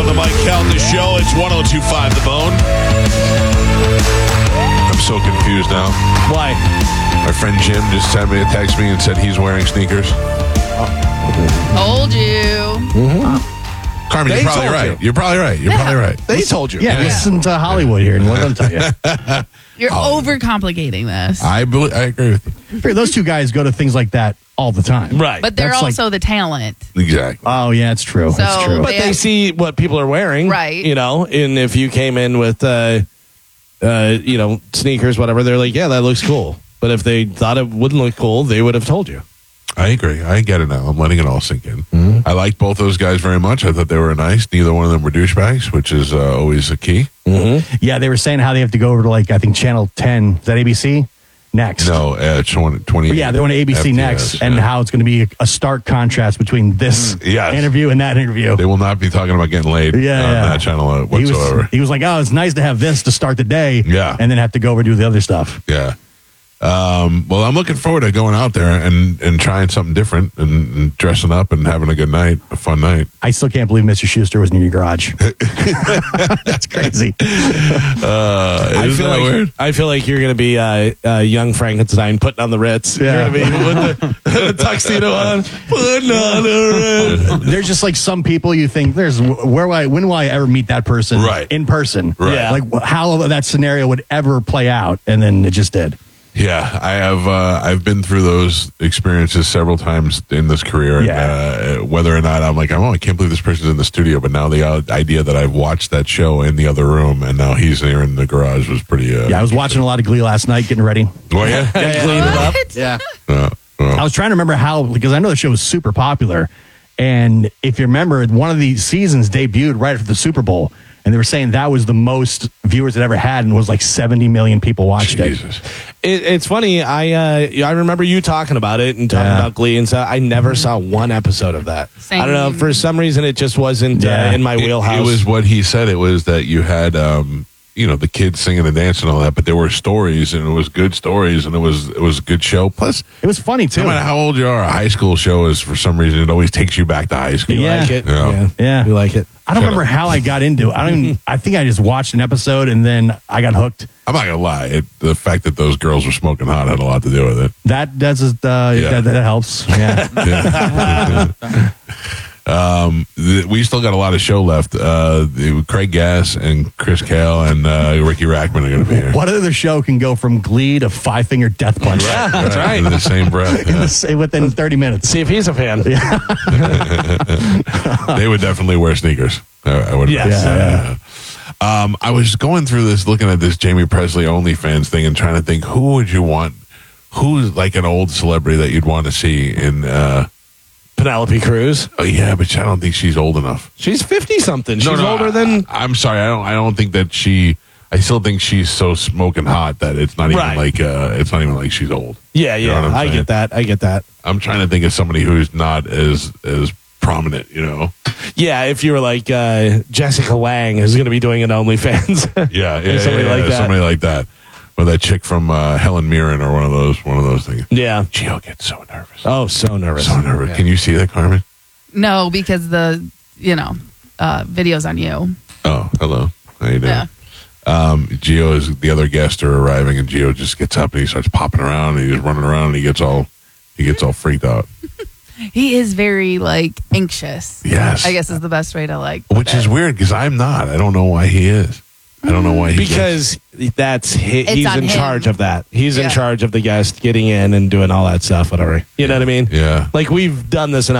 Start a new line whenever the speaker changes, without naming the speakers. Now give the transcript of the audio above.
on the Mike Calta Show. It's 102.5 The Bone. I'm so confused now.
Why?
My friend Jim just sent me a text me and said he's wearing sneakers.
Told you.
Carmen,
They
you're probably
told
right.
you.
You're probably right. You're probably right.
They told you.
Yeah, listen to Hollywood here and let them tell you.
You're overcomplicating this.
I agree with you.
Figure those two guys go to things like that all the time.
Right.
But they're
That's like-
also the talent.
Exactly.
Oh, yeah, it's true.
So-
That's true.
But they see what people are wearing.
Right.
You know, and if you came in with, sneakers, whatever, they're like, yeah, that looks cool. But if they thought it wouldn't look cool, they would have told you.
I agree. I get it now. I'm letting it all sink in. I like both those guys very much. I thought they were nice. Neither one of them were douchebags, which is always a key.
Yeah, they were saying how they have to go over to, like, I think Channel 10. Is that ABC? Next.
No, 20.
Yeah, they're on ABC
FTS,
next, and
yeah.
how it's going to be a stark contrast between this
Yes.
interview and that interview.
They will not be talking about getting laid on that channel whatsoever.
He was like, oh, it's nice to have this to start the day,
Yeah.
and then have to go over and do the other stuff.
Yeah. Well, I'm looking forward to going out there and trying something different and dressing up and having a good night, a fun night.
I still can't believe Mr. Schuster was in your garage. That's crazy.
I feel like you're going to be young Frankenstein putting on the Ritz.
Yeah.
You're going to be with the tuxedo on, putting on the Ritz.
There's just like some people you think when will I ever meet that person
Right.
in person?
Right.
Yeah.
Like how that scenario would ever play out, and then it just did.
Yeah, I have. I've been through those experiences several times in this career.
Yeah.
And, whether or not I'm like, I can't believe this person's in the studio, but now the idea that I've watched that show in the other room and now he's here in the garage was pretty.
Yeah, I was watching a lot of Glee last night, getting ready.
Oh yeah.
Clean it up.
What?
Yeah.
Well,
I was trying to remember how, because I know the show was super popular. And if you remember, one of the seasons debuted right after the Super Bowl. And they were saying that was the most viewers it ever had, and was like 70 million people watched
Jesus.
It's funny. I remember you talking about it and talking about Glee and stuff. I never saw one episode of that.
Same.
I don't know. For some reason, it just wasn't in my wheelhouse.
It was what he said. It was that you had, the kids singing and dancing and all that, but there were stories, and it was good stories, and it was a good show. Plus,
It was funny, too.
no matter how old you are, a high school show is, for some reason, it always takes you back to high school.
Yeah.
like it.
Yeah.
Yeah.
You like it.
I don't remember how I got into it. I think I just watched an episode, and then I got hooked.
I'm not gonna lie. The fact that those girls were smoking hot had a lot to do with it.
That helps. Yeah.
We still got a lot of show left. Craig Gass and Chris Kale and Ricky Rackman are going to be here.
What other show can go from Glee to Five Finger Death Punch?
Yeah, that's right.
In the same breath. Yeah.
Within 30 minutes.
See if he's a fan.
They would definitely wear sneakers. I would.
Yes.
I was going through this, looking at this Jamie Presley OnlyFans thing, and trying to think, who would you want? Who's like an old celebrity that you'd want to see in?
Penelope Cruz.
Oh yeah, but I don't think she's old enough.
She's 50-something. She's older than...
I'm sorry. I don't think that she. I still think she's so smoking hot that it's not even like it's not even like she's old.
Yeah,
You know what I'm
I
saying?
get that.
I'm trying to think of somebody who's not as prominent. You know.
Yeah, if you were like Jessica Lange is going to be doing an OnlyFans.
Yeah,
somebody like that.
Somebody like that. Or that chick from Helen Mirren or one of those things.
Yeah.
Gio gets so nervous.
Oh, so nervous.
So nervous.
Yeah.
Can you see that, Carmen?
No, because the video's on you.
Oh, hello. How you doing?
Yeah.
Gio is the other guests are arriving, and Gio just gets up and he starts popping around and he's running around and he gets all freaked out.
He is very anxious.
Yes.
I guess is the best way to
Which is weird because I'm not. I don't know why he is. I don't know why he
Because that's he's
on
in
him.
charge of that. He's in
Yeah.
charge of the guest getting in and doing all that stuff, whatever. You know what I mean?
Yeah.
Like we've done this in